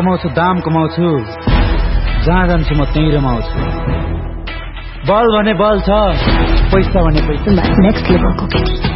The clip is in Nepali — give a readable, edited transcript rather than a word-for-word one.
कमाउँछु दाम कमाउँछु जहाँ जान्छु म त्यहीँ रमाउँछु बल भने बल छ पैसा भने पैसा नेक्स्ट लेभलको केटी